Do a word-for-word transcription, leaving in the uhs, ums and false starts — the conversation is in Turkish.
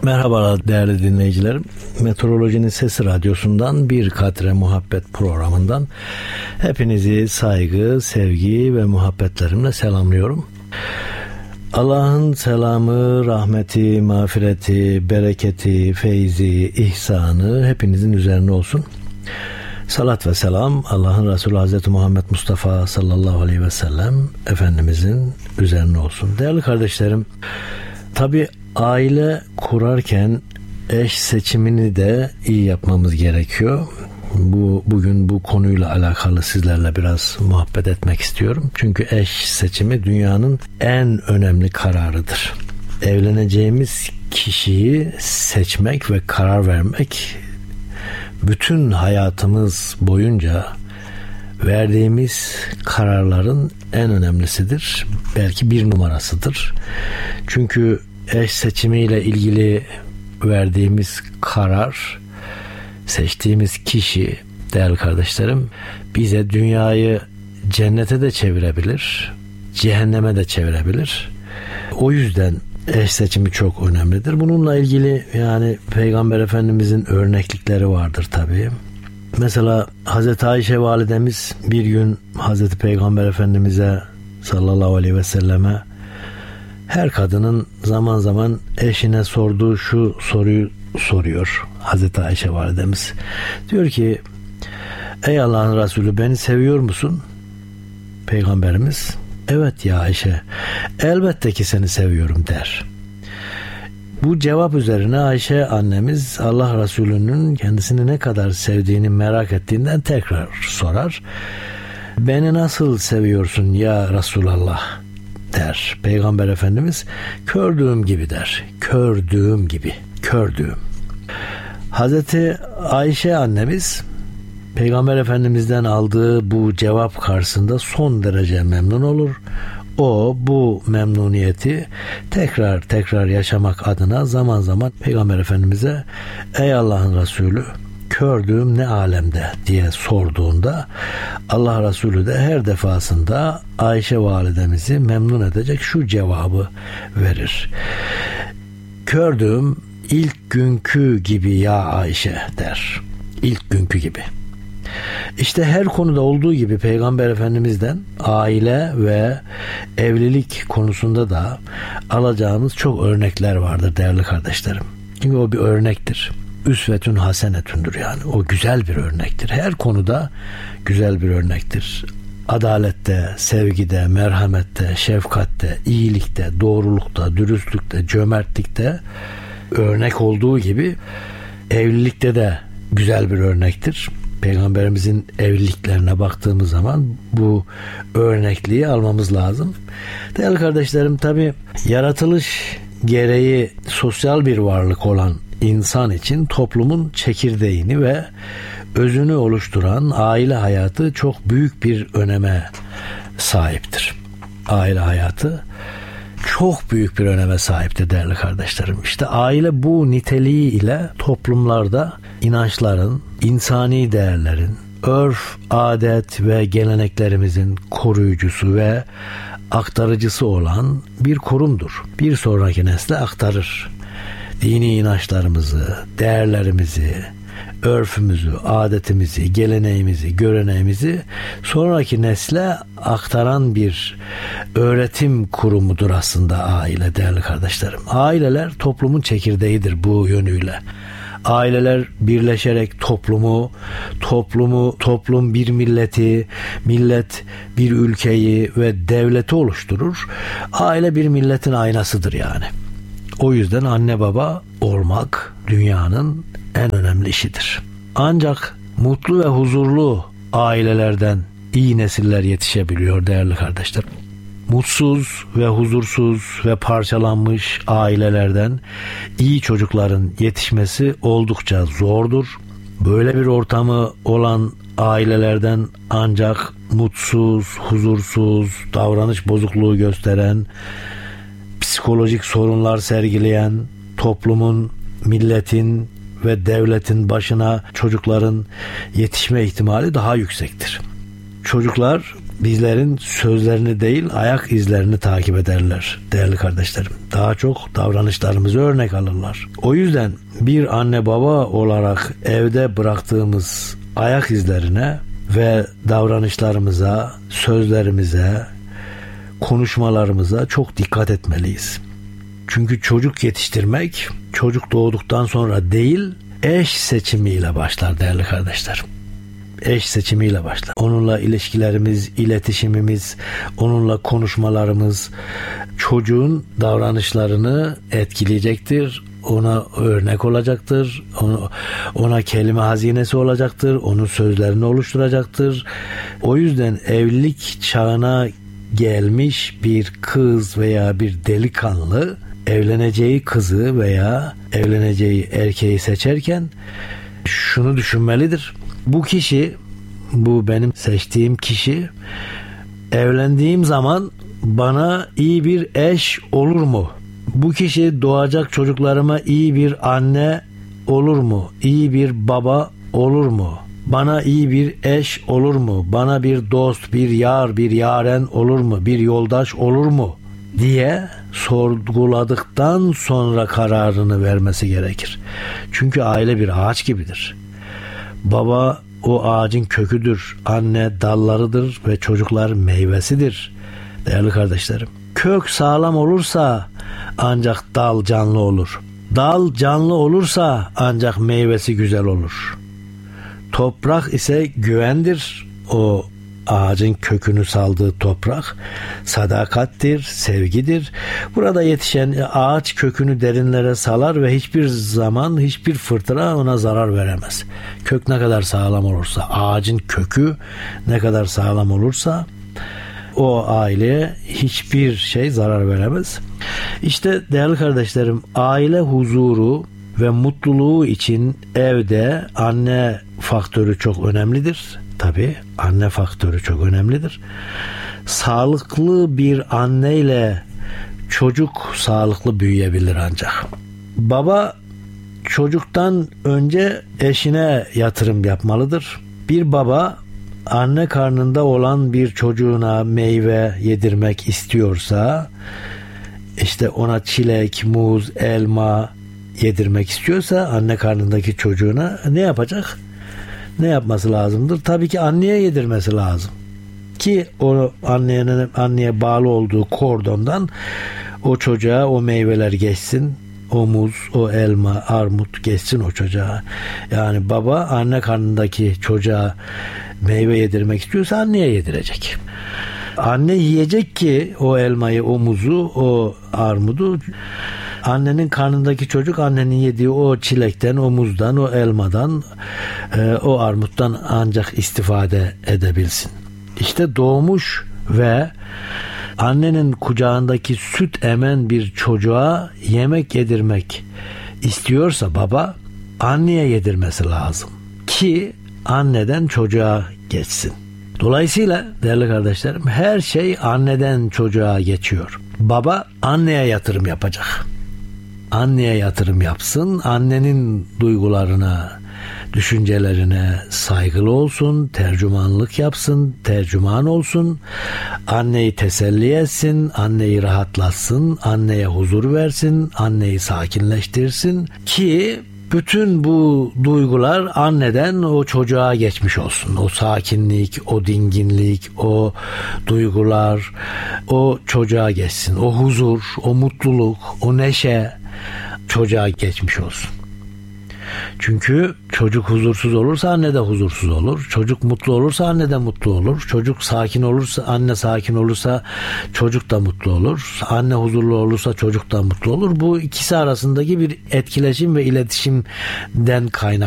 Merhabalar değerli dinleyicilerim. Meteorolojinin Sesi Radyosu'ndan Bir Katre Muhabbet programından hepinizi saygı, sevgi ve muhabbetlerimle selamlıyorum. Allah'ın selamı, rahmeti, mağfireti, bereketi, feyzi, ihsanı hepinizin üzerine olsun. Salat ve selam Allah'ın Resulü Hazreti Muhammed Mustafa sallallahu aleyhi ve sellem Efendimizin üzerine olsun. Değerli kardeşlerim, tabi aile kurarken eş seçimini de iyi yapmamız gerekiyor. Bu bugün bu konuyla alakalı sizlerle biraz muhabbet etmek istiyorum. Çünkü eş seçimi dünyanın en önemli kararıdır. Evleneceğimiz kişiyi seçmek ve karar vermek bütün hayatımız boyunca verdiğimiz kararların en önemlisidir. Belki bir numarasıdır. Çünkü eş seçimiyle ilgili verdiğimiz karar, seçtiğimiz kişi değerli kardeşlerim bize dünyayı cennete de çevirebilir, cehenneme de çevirebilir. O yüzden eş seçimi çok önemlidir. Bununla ilgili yani Peygamber Efendimizin örneklikleri vardır tabii. Mesela Hazreti Ayşe validemiz bir gün Hazreti Peygamber Efendimiz'e sallallahu aleyhi ve selleme her kadının zaman zaman eşine sorduğu şu soruyu soruyor Hazreti Ayşe validemiz. Diyor ki, ey Allah'ın Resulü, beni seviyor musun? Peygamberimiz, evet ya Ayşe, elbette ki seni seviyorum der. Bu cevap üzerine Ayşe annemiz Allah Resulü'nün kendisini ne kadar sevdiğini merak ettiğinden tekrar sorar. Beni nasıl seviyorsun ya Resulallah der. Peygamber Efendimiz kördüğüm gibi der. Kördüğüm gibi. Kördüğüm. Hazreti Ayşe annemiz Peygamber Efendimiz'den aldığı bu cevap karşısında son derece memnun olur. O bu memnuniyeti tekrar tekrar yaşamak adına zaman zaman Peygamber Efendimiz'e ey Allah'ın Resulü, kördüğüm ne alemde diye sorduğunda Allah Resulü de her defasında Ayşe validemizi memnun edecek şu cevabı verir. Kördüğüm ilk günkü gibi ya Ayşe der. İlk günkü gibi. İşte her konuda olduğu gibi Peygamber Efendimiz'den aile ve evlilik konusunda da alacağımız çok örnekler vardır değerli kardeşlerim. Çünkü o bir örnektir. Üsvetün hasenetündür yani. O güzel bir örnektir. Her konuda güzel bir örnektir. Adalette, sevgide, merhamette, şefkatte, iyilikte, doğrulukta, dürüstlükte, cömertlikte örnek olduğu gibi evlilikte de güzel bir örnektir. Peygamberimizin evliliklerine baktığımız zaman bu örnekliği almamız lazım. Değerli kardeşlerim, tabi yaratılış gereği sosyal bir varlık olan insan için toplumun çekirdeğini ve özünü oluşturan aile hayatı çok büyük bir öneme sahiptir. Aile hayatı çok büyük bir öneme sahiptir değerli kardeşlerim. İşte aile bu niteliği ile toplumlarda inançların, insani değerlerin, örf, adet ve geleneklerimizin koruyucusu ve aktarıcısı olan bir kurumdur. Bir sonraki nesle aktarır. Dini inançlarımızı, değerlerimizi, örfümüzü, adetimizi, geleneğimizi, göreneğimizi sonraki nesle aktaran bir öğretim kurumudur aslında aile değerli kardeşlerim. Aileler toplumun çekirdeğidir bu yönüyle. Aileler birleşerek toplumu, toplumu, toplum bir milleti, millet bir ülkeyi ve devleti oluşturur. Aile bir milletin aynasıdır yani. O yüzden anne baba olmak dünyanın en önemli işidir. Ancak mutlu ve huzurlu ailelerden iyi nesiller yetişebiliyor değerli kardeşlerim. Mutsuz ve huzursuz ve parçalanmış ailelerden iyi çocukların yetişmesi oldukça zordur. Böyle bir ortamı olan ailelerden ancak mutsuz, huzursuz, davranış bozukluğu gösteren, psikolojik sorunlar sergileyen, toplumun, milletin ve devletin başına çocukların yetişme ihtimali daha yüksektir. Çocuklar bizlerin sözlerini değil ayak izlerini takip ederler değerli kardeşlerim. Daha çok davranışlarımızı örnek alırlar. O yüzden bir anne baba olarak evde bıraktığımız ayak izlerine ve davranışlarımıza, sözlerimize, konuşmalarımıza çok dikkat etmeliyiz. Çünkü çocuk yetiştirmek çocuk doğduktan sonra değil, eş seçimiyle başlar değerli kardeşlerim. Eş seçimiyle başlar. Onunla ilişkilerimiz, iletişimimiz, onunla konuşmalarımız çocuğun davranışlarını etkileyecektir. Ona örnek olacaktır. Ona, ona kelime hazinesi olacaktır. Onun sözlerini oluşturacaktır. O yüzden evlilik çağına gelmiş bir kız veya bir delikanlı evleneceği kızı veya evleneceği erkeği seçerken şunu düşünmelidir. Bu kişi, bu benim seçtiğim kişi evlendiğim zaman bana iyi bir eş olur mu? Bu kişi doğacak çocuklarıma iyi bir anne olur mu? İyi bir baba olur mu? Bana iyi bir eş olur mu? Bana bir dost, bir yar, bir yaren olur mu? Bir yoldaş olur mu? diye sorguladıktan sonra kararını vermesi gerekir. Çünkü aile bir ağaç gibidir. Baba o ağacın köküdür, anne dallarıdır ve çocuklar meyvesidir. Değerli kardeşlerim, kök sağlam olursa ancak dal canlı olur. Dal canlı olursa ancak meyvesi güzel olur. Toprak ise güvendir. O ağacın kökünü saldığı toprak sadakattir, sevgidir. Burada yetişen ağaç kökünü derinlere salar ve hiçbir zaman hiçbir fırtına ona zarar veremez. Kök ne kadar sağlam olursa, ağacın kökü ne kadar sağlam olursa o aileye hiçbir şey zarar veremez. İşte değerli kardeşlerim, aile huzuru ve mutluluğu için evde anne faktörü çok önemlidir. Tabii anne faktörü çok önemlidir. Sağlıklı bir anneyle çocuk sağlıklı büyüyebilir ancak. Baba çocuktan önce eşine yatırım yapmalıdır. Bir baba anne karnında olan bir çocuğuna meyve yedirmek istiyorsa, işte ona çilek, muz, elma yedirmek istiyorsa anne karnındaki çocuğuna ne yapacak? Ne yapması lazımdır? Tabii ki anneye yedirmesi lazım. Ki o anneye, anneye bağlı olduğu kordondan o çocuğa o meyveler geçsin. O muz, o elma, armut geçsin o çocuğa. Yani baba anne karnındaki çocuğa meyve yedirmek istiyorsa anneye yedirecek. Anne yiyecek ki o elmayı, o muzu, o armudu. Annenin karnındaki çocuk annenin yediği o çilekten, o muzdan, o elmadan, e, o armuttan ancak istifade edebilsin. İşte doğmuş ve annenin kucağındaki süt emen bir çocuğa yemek yedirmek istiyorsa baba, anneye yedirmesi lazım ki anneden çocuğa geçsin. Dolayısıyla değerli kardeşlerim, her şey anneden çocuğa geçiyor. Baba anneye yatırım yapacak. Anneye yatırım yapsın, annenin duygularına, düşüncelerine saygılı olsun, tercümanlık yapsın, tercüman olsun, anneyi teselli etsin, anneyi rahatlatsın, anneye huzur versin, anneyi sakinleştirsin ki bütün bu duygular anneden o çocuğa geçmiş olsun. O sakinlik, o dinginlik, o duygular o çocuğa geçsin. O huzur, o mutluluk, o neşe çocuğa geçmiş olsun. Çünkü çocuk huzursuz olursa anne de huzursuz olur. Çocuk mutlu olursa anne de mutlu olur. Çocuk sakin olursa, anne sakin olursa çocuk da mutlu olur. Anne huzurlu olursa çocuk da mutlu olur. Bu ikisi arasındaki bir etkileşim ve iletişimden kaynak.